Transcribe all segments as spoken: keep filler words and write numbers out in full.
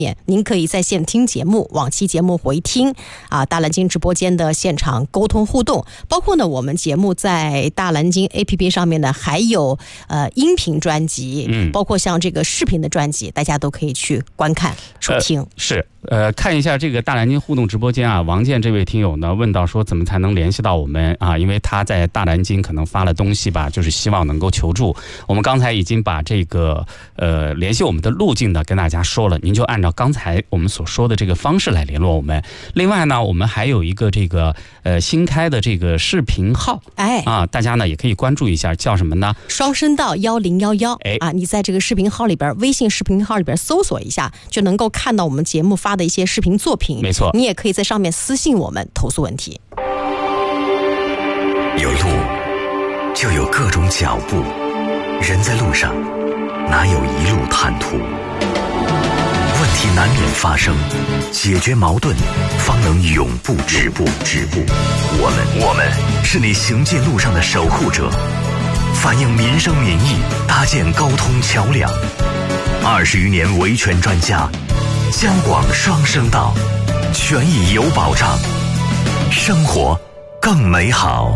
您可以在线听节目，往期节目回听啊，大蓝鲸直播间的现场沟通互动，包括呢我们节目在大蓝鲸 A P P 上面呢还有呃音频专辑，嗯，包括像这个视频的专辑，大家都可以去观看收听。呃、 是呃，看一下这个大蓝鲸互动直播间啊，王健这位听友呢问到说怎么才能联系到我们啊？因为他在大蓝鲸可能发了东西吧，就是希望能够求助。我们刚才已经把这个呃联系我们的路径呢跟大家说了，您就按照刚才我们所说的这个方式来联络我们。另外呢，我们还有一个这个呃新开的这个视频号，哎啊，大家呢也可以关注一下，叫什么呢？ 双声道一零一一。哎啊，你在这个视频号里边，微信视频号里边搜索一下，就能够看到我们节目发的一些视频作品。 没错， 你也可以在上面私信我们投诉问题。 有路，就有各种脚步，人在路上，哪有一路坦途？问题难免发生，解决矛盾方能永不止步止步。我们我们是你行进路上的守护者，反映民生民意，搭建沟通桥梁。二十余年维权专家，江广双声道，权益有保障，生活更美好。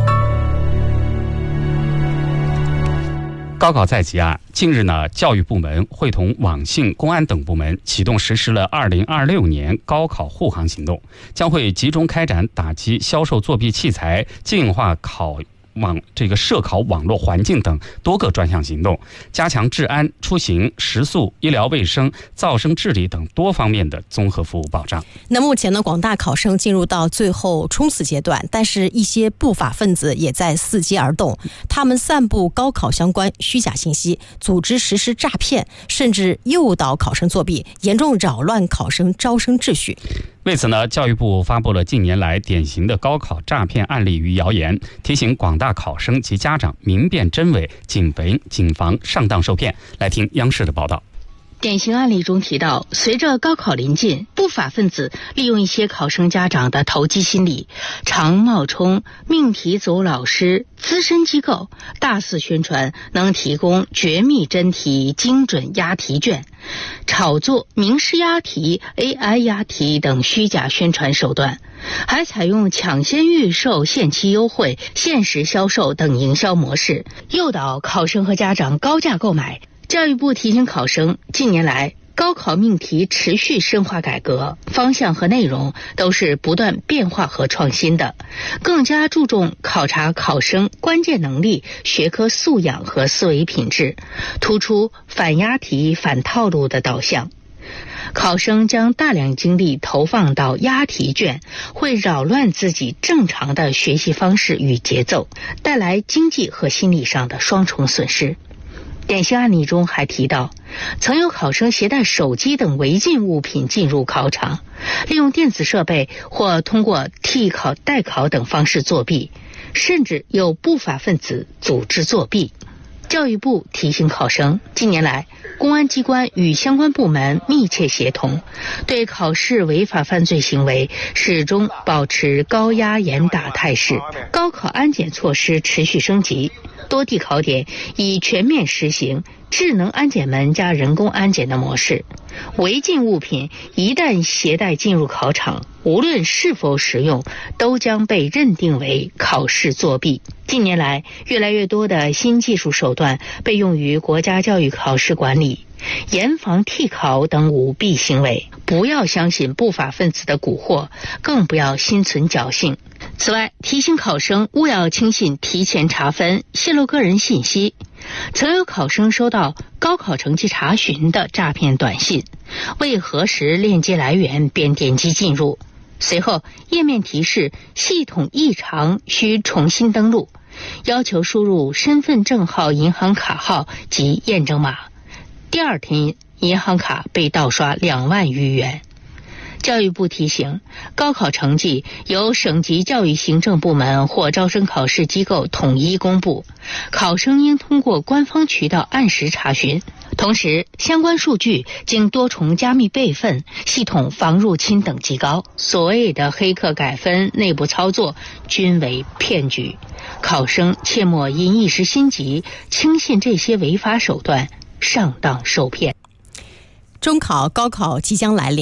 高考在即啊，近日呢，教育部门会同网信、公安等部门启动实施了二零二六年高考护航行动，将会集中开展打击销售作弊器材、净化考网这个涉考网络环境等多个专项行动，加强治安、出行、食宿、医疗卫生、噪声治理等多方面的综合服务保障。 那目前呢，广大考生进入到最后冲刺阶段，但是一些不法分子也在伺机而动，他们散布高考相关虚假信息，组织实施诈骗，甚至诱导考生作弊，严重扰乱考生招生秩序。 为此呢，教育部发布了近年来典型的高考诈骗案例与谣言，提醒广大考生及家长明辨真伪，谨防谨防上当受骗。来听央视的报道。 典型案例中提到，随着高考临近，不法分子利用一些考生家长的投机心理，常冒充命题组老师、资深机构，大肆宣传能提供绝密真题、精准押题卷，炒作名师押题、A I 押题等虚假宣传手段，还采用抢先预售、限期优惠、限时销售等营销模式，诱导考生和家长高价购买。教育部提醒考生，近年来高考命题持续深化改革，方向和内容都是不断变化和创新的，更加注重考察考生关键能力、学科素养和思维品质，突出反押题、反套路的导向。考生将大量精力投放到押题卷，会扰乱自己正常的学习方式与节奏，带来经济和心理上的双重损失。典型案例中还提到，曾有考生携带手机等违禁物品进入考场，利用电子设备或通过替考、代考等方式作弊，甚至有不法分子组织作弊。教育部提醒考生，近年来公安机关与相关部门密切协同，对考试违法犯罪行为始终保持高压严打态势，高考安检措施持续升级，多地考点已全面实行智能安检门加人工安检的模式。违禁物品一旦携带进入考场，无论是否使用，都将被认定为考试作弊。近年来，越来越多的新技术手段被用于国家教育考试管理，严防替考等舞弊行为。不要相信不法分子的蛊惑，更不要心存侥幸。此外，提醒考生勿要轻信提前查分、泄露个人信息。曾有考生收到高考成绩查询的诈骗短信，未核实链接来源便点击进入，随后页面提示系统异常，需重新登录，要求输入身份证号、银行卡号及验证码。第二天，银行卡被盗刷两万余元。教育部提醒，高考成绩由省级教育行政部门或招生考试机构统一公布，考生应通过官方渠道按时查询。同时，相关数据经多重加密备份，系统防入侵等级高。所谓的黑客改分、内部操作均为骗局，考生切莫因一时心急轻信这些违法手段，上当受骗。 中考、高考即将来临。